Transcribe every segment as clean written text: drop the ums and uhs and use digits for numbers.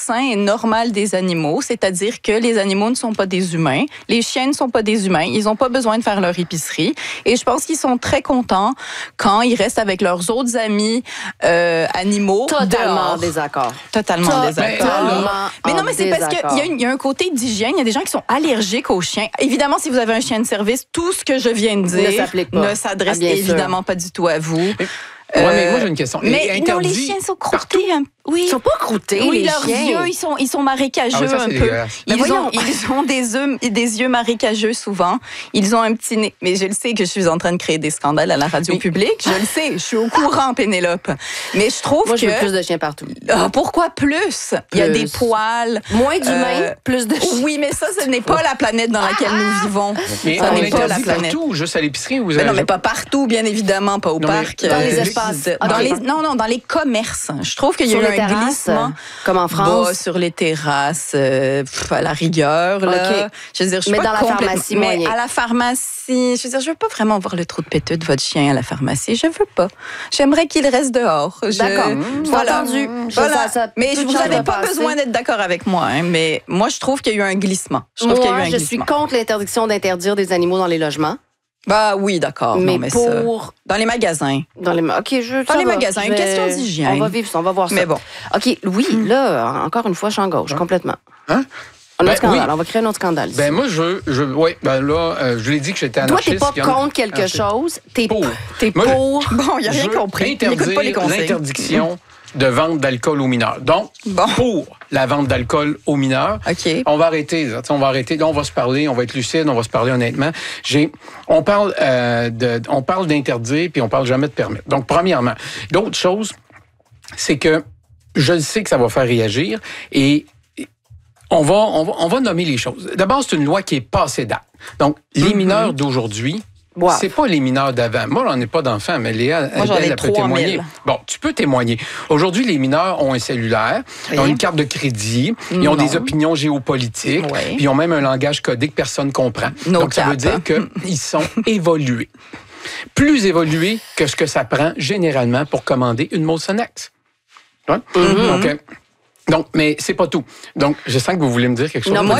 sain et normal des animaux, c'est-à-dire que les animaux ne sont pas des humains, les chiens ne sont pas des humains, ils n'ont pas besoin de faire leur épicerie. Et je pense qu'ils sont très contents quand ils restent avec leurs autres amis animaux. Totalement désaccord. Totalement désaccord. Mais non, mais c'est parce qu'il y a un côté d'hygiène. Il y a des gens qui sont allergiques aux chiens. Évidemment, si vous avez un chien de service, tout ce que je viens de dire ne s'adresse évidemment pas du tout à vous. Mais moi, j'ai une question. Mais non, les chiens sont croûtés. Oui. Ils sont pas croûtés, oui, les leurs chiens. yeux, ils sont marécageux Ah oui, ça, un c'est peu. dégueulasse. Ils ont des yeux marécageux souvent. Ils ont un petit nez. Mais je le sais que je suis en train de créer des scandales à la radio publique. Je le sais. Je suis au courant, Pénélope. Mais je trouve Moi, je veux plus de chiens partout. Pourquoi plus? Il y a des poils. Moins d'humains, plus de chiens. Oui, mais ça, ce n'est pas la planète dans laquelle nous vivons. Mais ça on n'est pas la interdit planète. partout, juste à l'épicerie? Ou Non, mais pas partout, bien évidemment, pas au parc. Dans les espaces. Dans les commerces. Je trouve qu'il y a eu un glissement. Comme en France. Sur les terrasses, à la rigueur. Là. Je veux dire, je suis mais pas dans la pharmacie, mais à la pharmacie, je veux dire, je veux pas vraiment voir le trou de péteux de votre chien à la pharmacie. Je veux pas. J'aimerais qu'il reste dehors. D'accord. Voilà. Entendu. Voilà. Mais vous n'avez pas besoin d'être d'accord avec moi. Hein, mais moi, je trouve qu'il y a eu un glissement. Je suis contre l'interdiction d'interdire des animaux dans les logements. Bah oui, d'accord. Mais, non, mais pour... Dans les magasins. Dans les magasins, une question d'hygiène. On va vivre ça, on va voir ça. Mais bon. OK, oui, là, encore une fois, je suis en gauche, complètement. Hein? Un autre scandale. Oui. On va créer un autre scandale. Moi, je l'ai dit que j'étais anarchiste. Toi, t'es pas contre quelque chose, t'es pour. Bon, il n'y a rien compris. Interdire l'interdiction de vente d'alcool aux mineurs. Donc, pour la vente d'alcool aux mineurs, on va arrêter. Là, on va se parler, on va être lucide, on va se parler honnêtement. On parle d'interdire, puis on parle jamais de permettre. Donc, premièrement. D'autres choses, c'est que je sais que ça va faire réagir et on va nommer les choses. D'abord, c'est une loi qui est passée date. Donc, les mineurs d'aujourd'hui, c'est pas les mineurs d'avant. Moi, j'en ai pas d'enfants, mais Léa, elle peut témoigner. 000. Bon, tu peux témoigner. Aujourd'hui, les mineurs ont un cellulaire, ils ont une carte de crédit, ils ont des opinions géopolitiques, puis ils ont même un langage codé que personne ne comprend. Donc, ça veut dire qu'ils sont évolués. Plus évolués que ce que ça prend généralement pour commander une Molson X. Ouais? Donc, mais c'est pas tout. Donc, je sens que vous voulez me dire quelque chose. Non, moi,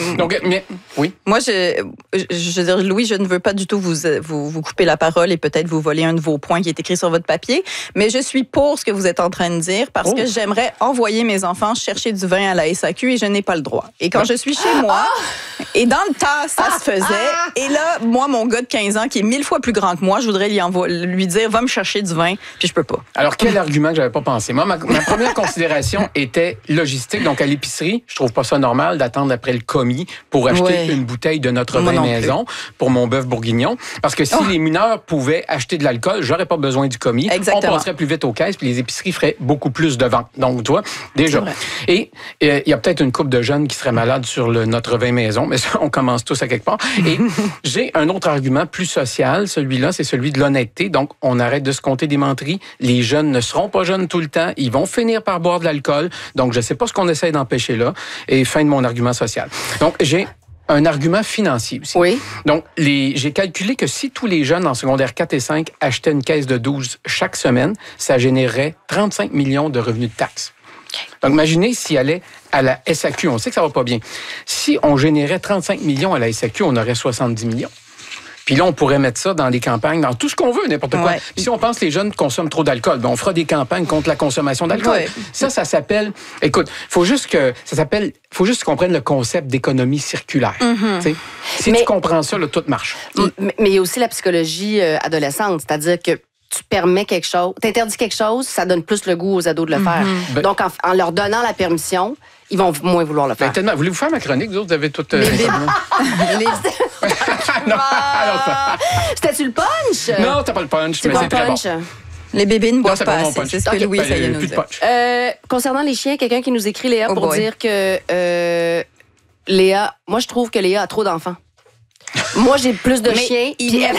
oui. Moi, je veux dire, Louis, je ne veux pas du tout vous couper la parole et peut-être vous voler un de vos points qui est écrit sur votre papier, mais je suis pour ce que vous êtes en train de dire parce que j'aimerais envoyer mes enfants chercher du vin à la SAQ et je n'ai pas le droit. Et quand je suis chez moi, et dans le temps, ça se faisait, et là, moi, mon gars de 15 ans qui est 1000 fois plus grand que moi, je voudrais lui dire, va me chercher du vin, puis je peux pas. Alors, quel argument que j'avais pas pensé? Moi, ma première considération était logistique. Donc, à l'épicerie, je trouve pas ça normal d'attendre après le commis pour acheter une bouteille de notre vin maison pour mon bœuf bourguignon. Parce que si les mineurs pouvaient acheter de l'alcool, j'aurais pas besoin du commis. Exactement. On passerait plus vite aux caisses, puis les épiceries feraient beaucoup plus de ventes. Donc, toi, déjà. Et il y a peut-être une couple de jeunes qui seraient malades sur notre vin maison, mais ça, on commence tous à quelque part. Et j'ai un autre argument plus social. Celui-là, c'est celui de l'honnêteté. Donc, on arrête de se compter des menteries. Les jeunes ne seront pas jeunes tout le temps. Ils vont finir par boire de l'alcool. Donc, je ne sais pas ce qu'on essaie d'empêcher là. Et fin de mon argument social. Donc, j'ai un argument financier aussi. Oui. Donc, j'ai calculé que si tous les jeunes en secondaire 4 et 5 achetaient une caisse de 12 chaque semaine, ça générerait 35 millions de revenus de taxes. Donc, imaginez s'il allait à la SAQ. On sait que ça va pas bien. Si on générait 35 millions à la SAQ, on aurait 70 millions. Puis là, on pourrait mettre ça dans les campagnes, dans tout ce qu'on veut, n'importe quoi. Puis si on pense que les jeunes consomment trop d'alcool, on fera des campagnes contre la consommation d'alcool. Ça s'appelle... Écoute, faut juste qu'ils comprennent le concept d'économie circulaire. Si tu comprends ça, là, tout marche. Mais il y a aussi la psychologie adolescente, c'est-à-dire que tu permets quelque chose, t'interdis quelque chose, ça donne plus le goût aux ados de le faire. Donc, en leur donnant la permission, ils vont moins vouloir le faire. Tellement. Voulez-vous faire ma chronique? Vous autres, vous avez tout... C'était-tu le punch? Non, t'as pas le punch, mais c'est très bon. Les bébés ne boivent pas assez. C'est ce que Louis essayait de nous dire. Concernant les chiens, quelqu'un qui nous écrit, Léa, pour dire que Léa... Moi, je trouve que Léa a trop d'enfants. Moi, j'ai plus de chiens. Il n'y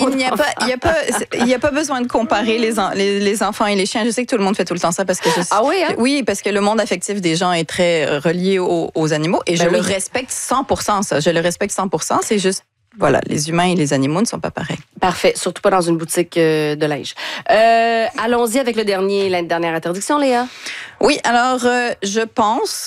a pas besoin de comparer les enfants et les chiens. Je sais que tout le monde fait tout le temps ça parce que oui, parce que le monde affectif des gens est très relié aux animaux et je le respecte 100%. Ça, je le respecte 100%. C'est juste voilà, les humains et les animaux ne sont pas pareils. Parfait, surtout pas dans une boutique de linge. Allons-y avec la dernière interdiction, Léa. Oui, alors je pense